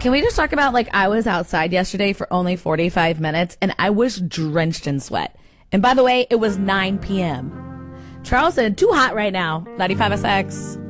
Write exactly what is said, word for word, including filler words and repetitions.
Can we just talk about, like, I was outside yesterday for only forty-five minutes, and I was drenched in sweat. And by the way, it was nine p.m. Charleston, too hot right now. ninety-five S X.